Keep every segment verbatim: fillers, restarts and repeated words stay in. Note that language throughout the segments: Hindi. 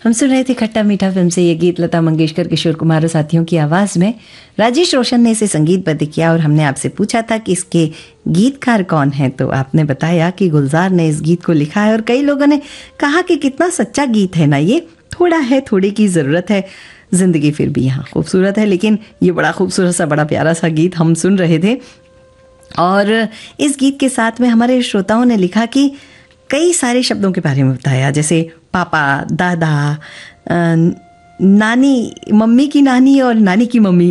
हम सुन रहे थे खट्टा मीठा फिल्म से ये गीत, लता मंगेशकर, किशोर कुमार और साथियों की आवाज में। राजेश रोशन ने इसे संगीतबद्ध किया और हमने आपसे पूछा था कि इसके गीतकार कौन है, तो आपने बताया कि गुलजार ने इस गीत को लिखा है। और कई लोगों ने कहा कि कितना सच्चा गीत है ना ये, थोड़ा है थोड़े की ज़रूरत है, जिंदगी फिर भी यहाँ खूबसूरत है। लेकिन ये बड़ा खूबसूरत सा बड़ा प्यारा सा गीत हम सुन रहे थे। और इस गीत के साथ में हमारे श्रोताओं ने लिखा कि कई सारे शब्दों के बारे में बताया, जैसे पापा, दादा, नानी, मम्मी की नानी और नानी की मम्मी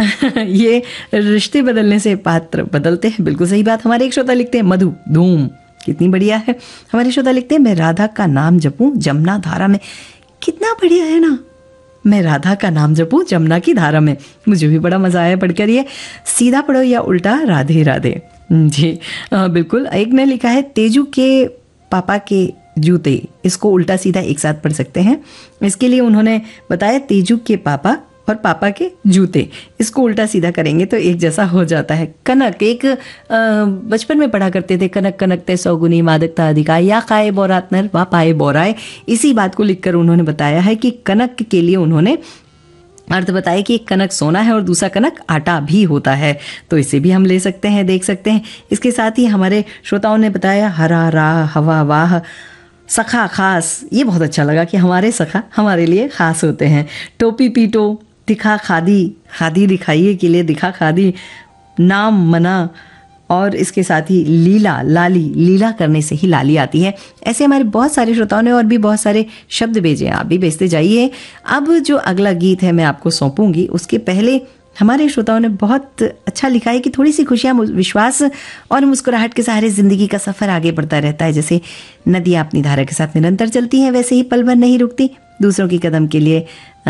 ये रिश्ते बदलने से पात्र बदलते हैं। बिल्कुल सही बात। हमारे एक श्रोता लिखते हैं मधु धूम, कितनी बढ़िया है। हमारे श्रोता लिखते हैं मैं राधा का नाम जपूं जमुना धारा में, कितना बढ़िया है ना, मैं राधा का नाम जपूं जमुना की धारा में। मुझे भी बड़ा मजा आया पढ़कर ये। सीधा पढ़ो या उल्टा राधे राधे। जी आ, बिल्कुल। एक ने लिखा है तेजू के पापा के जूते, इसको उल्टा सीधा एक साथ पढ़ सकते हैं। इसके लिए उन्होंने बताया तेजू के पापा और पापा के जूते, इसको उल्टा सीधा करेंगे तो एक जैसा हो जाता है। कनक, एक बचपन में पढ़ा करते थे, कनक कनकते सौगुनी मादकता अधिका या खाए बोरात नर वा पाए बोराए। इसी बात को लिखकर उन्होंने बताया है कि कनक के लिए उन्होंने अर्थ बताया कि एक कनक सोना है और दूसरा कनक आटा भी होता है, तो इसे भी हम ले सकते हैं, देख सकते हैं। इसके साथ ही हमारे श्रोताओं ने बताया हरा राह हवा वाह सखा खास, ये बहुत अच्छा लगा कि हमारे सखा हमारे लिए खास होते हैं। टोपी पीटो, दिखा खादी, खादी दिखाइए के लिए दिखा खादी, नाम मना, और इसके साथ ही लीला, लाली, लीला करने से ही लाली आती है। ऐसे हमारे बहुत सारे श्रोताओं ने और भी बहुत सारे शब्द भेजे, आप भी भेजते जाइए। अब जो अगला गीत है मैं आपको सौंपूंगी, उसके पहले हमारे श्रोताओं ने बहुत अच्छा लिखा है कि थोड़ी सी खुशियाँ, विश्वास और मुस्कुराहट के सहारे जिंदगी का सफर आगे बढ़ता रहता है। जैसे नदियाँ अपनी धारा के साथ निरंतर चलती हैं, वैसे ही पल भर नहीं रुकती। दूसरों की कदम के लिए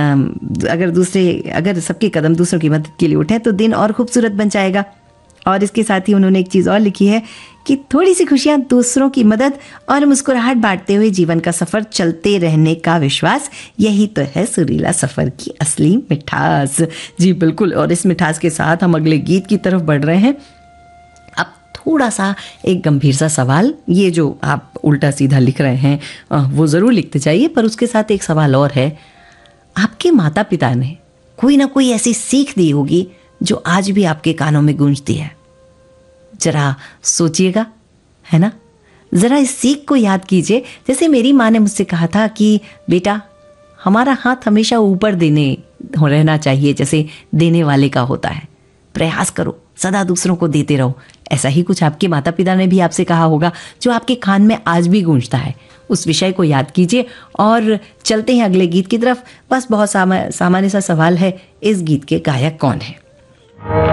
अगर दूसरे अगर सबके कदम दूसरों की मदद के लिए उठे तो दिन और खूबसूरत बन जाएगा। और इसके साथ ही उन्होंने एक चीज़ और लिखी है कि थोड़ी सी खुशियाँ, दूसरों की मदद और मुस्कुराहट बांटते हुए जीवन का सफ़र चलते रहने का विश्वास, यही तो है सुरीला सफ़र की असली मिठास। जी बिल्कुल। और इस मिठास के साथ हम अगले गीत की तरफ बढ़ रहे हैं। अब थोड़ा सा एक गंभीर सा सवाल, ये जो आप उल्टा सीधा लिख रहे हैं वो ज़रूर लिखते जाइए, पर उसके साथ एक सवाल और है। आपके माता पिता ने कोई ना कोई ऐसी सीख दी होगी जो आज भी आपके कानों में गूंजती है। जरा सोचिएगा, है ना, जरा इस सीख को याद कीजिए। जैसे मेरी माँ ने मुझसे कहा था कि बेटा, हमारा हाथ हमेशा ऊपर देने रहना चाहिए, जैसे देने वाले का होता है। प्रयास करो, सदा दूसरों को देते रहो। ऐसा ही कुछ आपके माता पिता ने भी आपसे कहा होगा, जो आपके कान में आज भी गूंजता है। उस विषय को याद कीजिए और चलते हैं अगले गीत की तरफ। बस बहुत सामान्य सा सवाल है, इस गीत के गायक कौन है?